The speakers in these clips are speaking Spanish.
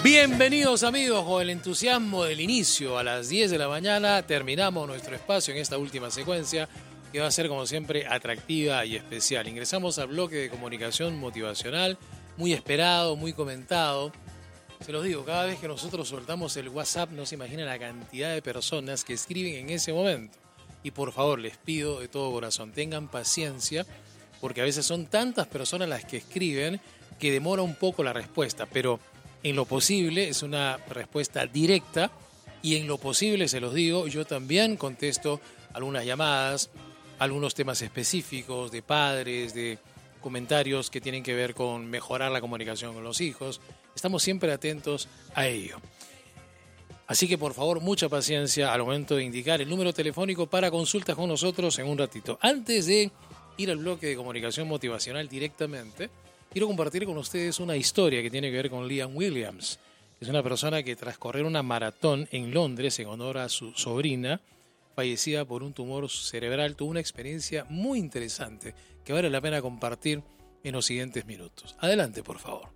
Bienvenidos amigos, con el entusiasmo del inicio a las 10 de la mañana terminamos nuestro espacio en esta última secuencia que va a ser como siempre atractiva y especial. Ingresamos al bloque de comunicación motivacional, muy esperado, muy comentado. Se los digo, cada vez que nosotros soltamos el WhatsApp no se imaginan la cantidad de personas que escriben en ese momento. Y por favor les pido de todo corazón, tengan paciencia porque a veces son tantas personas las que escriben que demora un poco la respuesta, pero en lo posible es una respuesta directa y en lo posible, se los digo, yo también contesto algunas llamadas, algunos temas específicos de padres, de comentarios que tienen que ver con mejorar la comunicación con los hijos. Estamos siempre atentos a ello. Así que por favor, mucha paciencia al momento de indicar el número telefónico para consultas con nosotros en un ratito. Antes de ir al bloque de comunicación motivacional directamente, quiero compartir con ustedes una historia que tiene que ver con Liam Williams. Es una persona que tras correr una maratón en Londres en honor a su sobrina, fallecida por un tumor cerebral, tuvo una experiencia muy interesante que vale la pena compartir en los siguientes minutos. Adelante, por favor.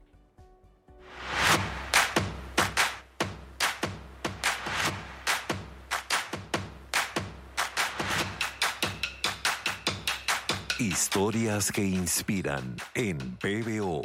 Historias que inspiran en PBO.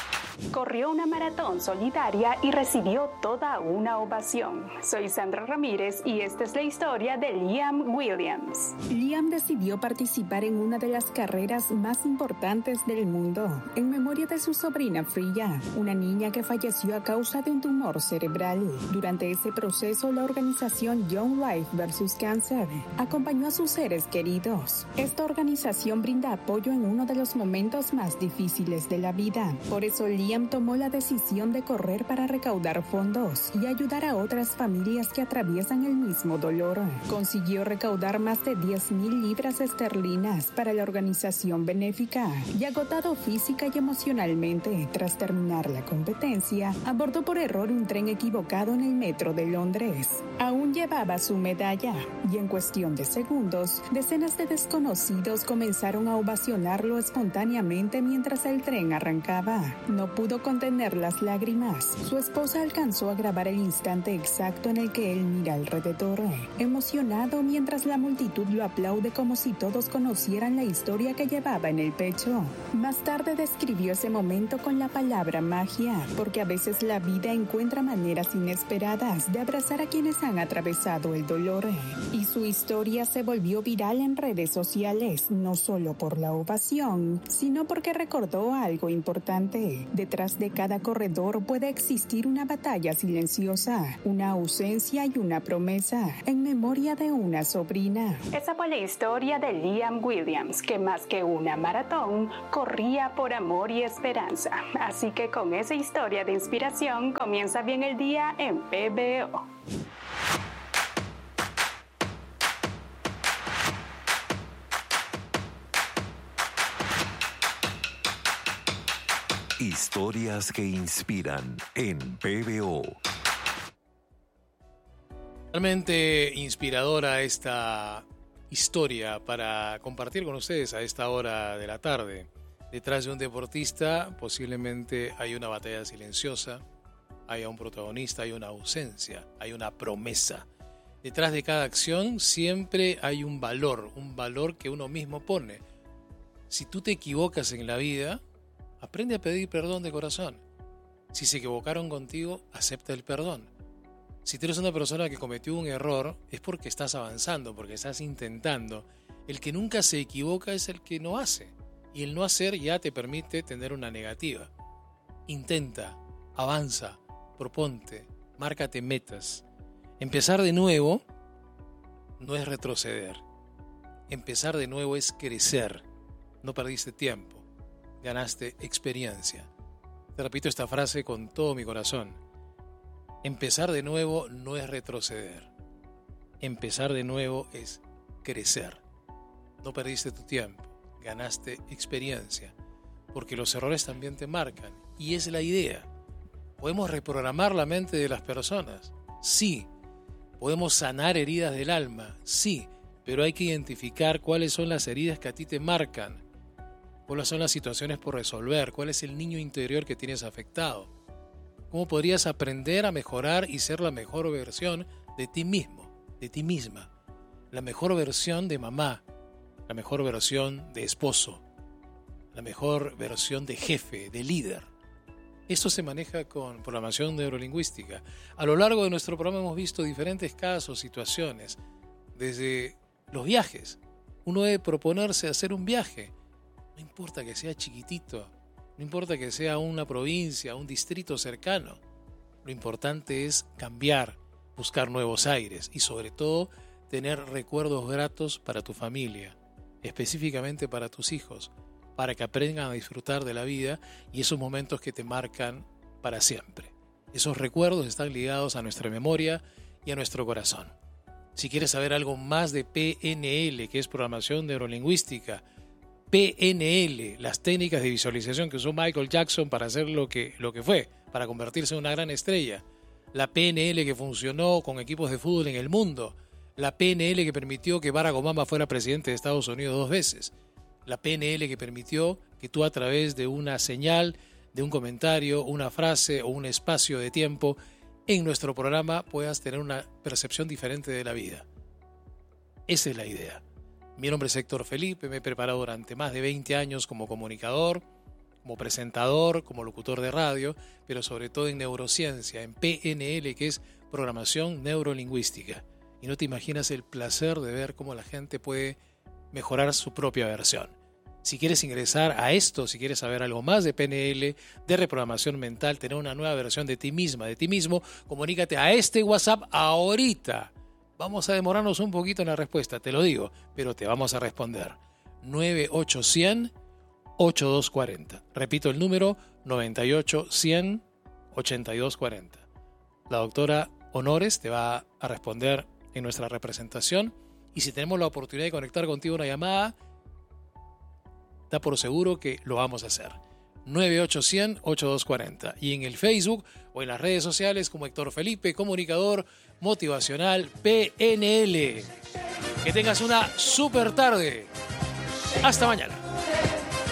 Corrió una maratón solidaria y recibió toda una ovación. Soy Sandra Ramírez y esta es la historia de Liam Williams. Liam decidió participar en una de las carreras más importantes del mundo, en memoria de su sobrina Freya, una niña que falleció a causa de un tumor cerebral. Durante ese proceso, la organización Young Life vs. Cancer acompañó a sus seres queridos. Esta organización brinda apoyo en uno de los momentos más difíciles de la vida. Por eso Liam tomó la decisión de correr para recaudar fondos y ayudar a otras familias que atraviesan el mismo dolor. Consiguió recaudar más de 10,000 libras esterlinas para la organización benéfica y, agotado física y emocionalmente tras terminar la competencia, abordó por error un tren equivocado en el metro de Londres. Aún llevaba su medalla y en cuestión de segundos, decenas de desconocidos comenzaron a ovacionarlo espontáneamente mientras el tren arrancaba. No pudo contener las lágrimas. Su esposa alcanzó a grabar el instante exacto en el que él mira alrededor, emocionado mientras la multitud lo aplaude como si todos conocieran la historia que llevaba en el pecho. Más tarde describió ese momento con la palabra magia, porque a veces la vida encuentra maneras inesperadas de abrazar a quienes han atravesado el dolor. Y su historia se volvió viral en redes sociales, no solo por la ovación, sino porque recordó algo importante. Detrás de cada corredor puede existir una batalla silenciosa, una ausencia y una promesa, en memoria de una sobrina. Esa fue la historia de Liam Williams, que más que una maratón, corría por amor y esperanza. Así que con esa historia de inspiración comienza bien el día en PBO. Historias que inspiran en PBO. Realmente inspiradora esta historia para compartir con ustedes a esta hora de la tarde. Detrás de un deportista posiblemente hay una batalla silenciosa, hay un protagonista, hay una ausencia, hay una promesa. Detrás de cada acción siempre hay un valor que uno mismo pone. Si tú te equivocas en la vida, aprende a pedir perdón de corazón. Si se equivocaron contigo, acepta el perdón. Si tú eres una persona que cometió un error, es porque estás avanzando, porque estás intentando. El que nunca se equivoca es el que no hace. Y el no hacer ya te permite tener una negativa. Intenta, avanza, proponte, márcate metas. Empezar de nuevo no es retroceder. Empezar de nuevo es crecer. No perdiste tiempo. Ganaste experiencia. Te repito esta frase con todo mi corazón. Empezar de nuevo no es retroceder. Empezar de nuevo es crecer. No perdiste tu tiempo, ganaste experiencia, porque los errores también te marcan. Y es la idea. ¿Podemos reprogramar la mente de las personas? Sí. ¿Podemos sanar heridas del alma? Sí. Pero hay que identificar cuáles son las heridas que a ti te marcan. ¿Cuáles son las situaciones por resolver? ¿Cuál es el niño interior que tienes afectado? ¿Cómo podrías aprender a mejorar y ser la mejor versión de ti mismo, de ti misma? La mejor versión de mamá, la mejor versión de esposo, la mejor versión de jefe, de líder. Esto se maneja con programación neurolingüística. A lo largo de nuestro programa hemos visto diferentes casos, situaciones, desde los viajes. Uno debe proponerse hacer un viaje. No importa que sea chiquitito, no importa que sea una provincia, un distrito cercano. Lo importante es cambiar, buscar nuevos aires y sobre todo tener recuerdos gratos para tu familia, específicamente para tus hijos, para que aprendan a disfrutar de la vida y esos momentos que te marcan para siempre. Esos recuerdos están ligados a nuestra memoria y a nuestro corazón. Si quieres saber algo más de PNL, que es programación neurolingüística, PNL, las técnicas de visualización que usó Michael Jackson para hacer lo que fue, para convertirse en una gran estrella, la PNL que funcionó con equipos de fútbol en el mundo, la PNL que permitió que Barack Obama fuera presidente de Estados Unidos 2 veces, la PNL que permitió que tú a través de una señal, de un comentario, una frase o un espacio de tiempo en nuestro programa puedas tener una percepción diferente de la vida. Esa es la idea. Mi nombre es Héctor Felipe, me he preparado durante más de 20 años como comunicador, como presentador, como locutor de radio, pero sobre todo en neurociencia, en PNL, que es programación neurolingüística. Y no te imaginas el placer de ver cómo la gente puede mejorar su propia versión. Si quieres ingresar a esto, si quieres saber algo más de PNL, de reprogramación mental, tener una nueva versión de ti misma, de ti mismo, comunícate a este WhatsApp ahorita. Vamos a demorarnos un poquito en la respuesta, te lo digo, pero te vamos a responder. 98-100-8240. Repito el número, 98-100-8240. La doctora Honores te va a responder en nuestra representación. Y si tenemos la oportunidad de conectar contigo una llamada, da por seguro que lo vamos a hacer. 98-100-8240. Y en el Facebook o en las redes sociales como Héctor Felipe, comunicador motivacional PNL. Que tengas una super tarde. Hasta mañana.